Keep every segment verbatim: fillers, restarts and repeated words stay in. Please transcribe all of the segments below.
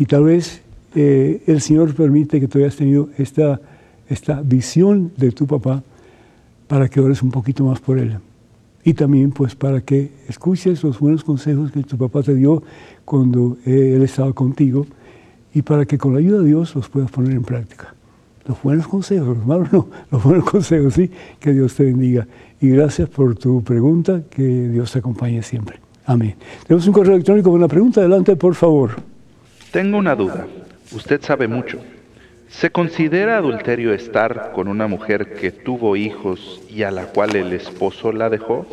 Y tal vez eh, el Señor permite que tú hayas tenido esta, esta visión de tu papá para que ores un poquito más por él. Y también pues para que escuches los buenos consejos que tu papá te dio cuando eh, él estaba contigo y para que con la ayuda de Dios los puedas poner en práctica. Los buenos consejos, los malos no, los buenos consejos, sí, que Dios te bendiga. Y gracias por tu pregunta, que Dios te acompañe siempre. Amén. Tenemos un correo electrónico con una pregunta, adelante por favor. Tengo una duda, usted sabe mucho. ¿Se considera adulterio estar con una mujer que tuvo hijos y a la cual el esposo la dejó?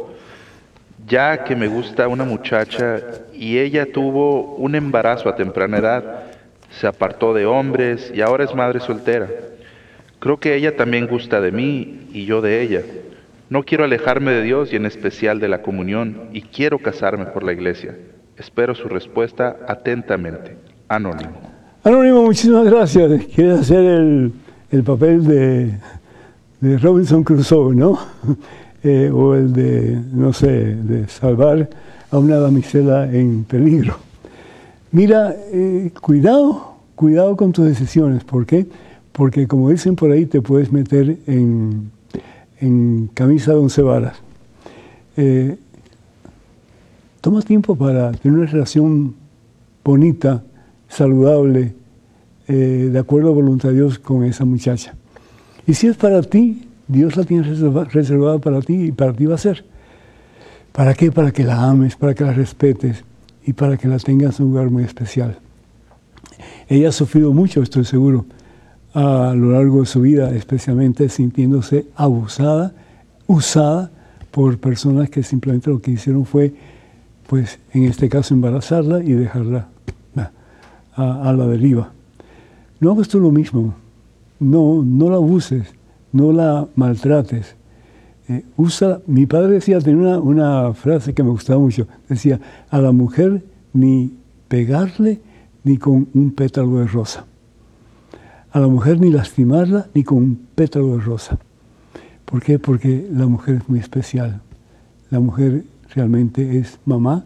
Ya que me gusta una muchacha y ella tuvo un embarazo a temprana edad, se apartó de hombres y ahora es madre soltera. Creo que ella también gusta de mí y yo de ella. No quiero alejarme de Dios y en especial de la comunión y quiero casarme por la iglesia. Espero su respuesta atentamente. Anónimo. Anónimo, muchísimas gracias. Quieres hacer el, el papel de, de Robinson Crusoe, ¿no? Eh, o el de, no sé, de salvar a una damisela en peligro. Mira, eh, cuidado, cuidado con tus decisiones. ¿Por qué? Porque como dicen por ahí, te puedes meter en, en camisa de once varas. Eh, toma tiempo para tener una relación bonita, saludable, eh, de acuerdo a voluntad de Dios con esa muchacha. Y si es para ti, Dios la tiene reserva, reservada para ti y para ti va a ser. ¿Para qué? Para que la ames, para que la respetes y para que la tengas en un lugar muy especial. Ella ha sufrido mucho, estoy seguro, a lo largo de su vida, especialmente sintiéndose abusada, usada por personas que simplemente lo que hicieron fue, pues en este caso, embarazarla y dejarla a, a la deriva. No hagas tú lo mismo, no, no la abuses, no la maltrates. Eh, usa, mi padre decía, tenía una, una frase que me gustaba mucho, decía, a la mujer ni pegarle ni con un pétalo de rosa. A la mujer ni lastimarla ni con un pétalo de rosa. ¿Por qué? Porque la mujer es muy especial. La mujer realmente es mamá,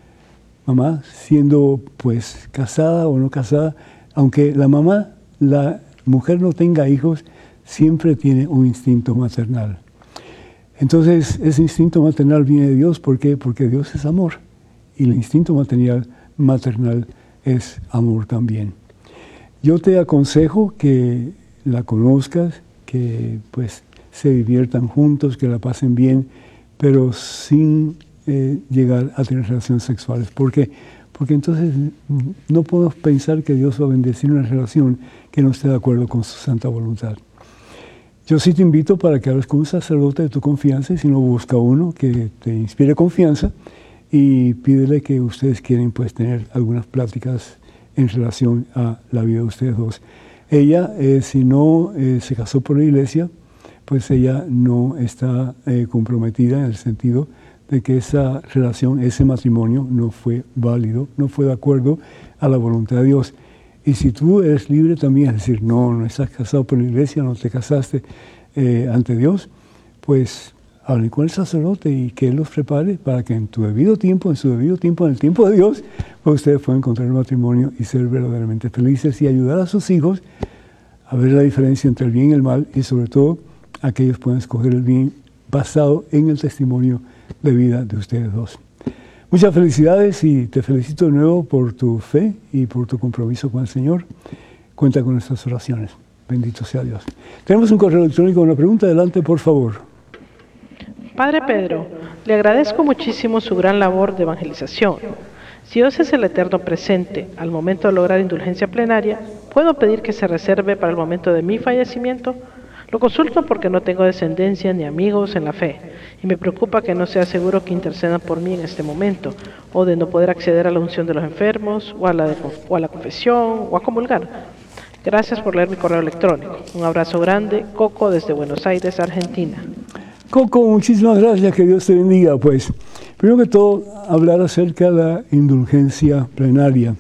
mamá siendo pues casada o no casada, aunque la mamá, la mujer no tenga hijos, siempre tiene un instinto maternal. Entonces, ese instinto maternal viene de Dios. ¿Por qué? Porque Dios es amor. Y el instinto maternal, maternal es amor también. Yo te aconsejo que la conozcas, que pues se diviertan juntos, que la pasen bien, pero sin eh, llegar a tener relaciones sexuales. ¿Por qué? Porque entonces no podemos pensar que Dios va a bendecir una relación que no esté de acuerdo con su santa voluntad. Yo sí te invito para que hables con un sacerdote de tu confianza, y si no, busca uno que te inspire confianza y pídele que ustedes quieren pues tener algunas pláticas en relación a la vida de ustedes dos. Ella, eh, si no eh, se casó por la iglesia, pues ella no está eh, comprometida en el sentido de que esa relación, ese matrimonio no fue válido, no fue de acuerdo a la voluntad de Dios. Y si tú eres libre también, es decir, no, no estás casado por la iglesia, no te casaste eh, ante Dios, pues hablen con el sacerdote y que Él los prepare para que en tu debido tiempo, en su debido tiempo, en el tiempo de Dios, pues ustedes puedan encontrar un matrimonio y ser verdaderamente felices y ayudar a sus hijos a ver la diferencia entre el bien y el mal, y sobre todo a que ellos puedan escoger el bien basado en el testimonio de vida de ustedes dos. Muchas felicidades y te felicito de nuevo por tu fe y por tu compromiso con el Señor. Cuenta con nuestras oraciones. Bendito sea Dios. Tenemos un correo electrónico con una pregunta. Adelante, por favor. Padre Pedro, le agradezco muchísimo su gran labor de evangelización. Si Dios es el eterno presente al momento de lograr indulgencia plenaria, ¿puedo pedir que se reserve para el momento de mi fallecimiento? Lo consulto porque no tengo descendencia ni amigos en la fe, y me preocupa que no sea seguro que intercedan por mí en este momento, o de no poder acceder a la unción de los enfermos, o a la, de, o a la confesión, o a comulgar. Gracias por leer mi correo electrónico. Un abrazo grande, Coco, desde Buenos Aires, Argentina. Coco, muchísimas gracias, que Dios te bendiga. Pues, primero que todo, hablar acerca de la indulgencia plenaria.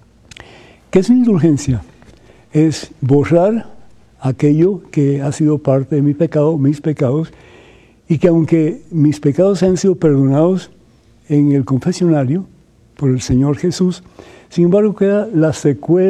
¿Qué es indulgencia? Es borrar aquello que ha sido parte de mi pecado, mis pecados, y que aunque mis pecados han sido perdonados en el confesionario por el Señor Jesús, sin embargo queda la secuela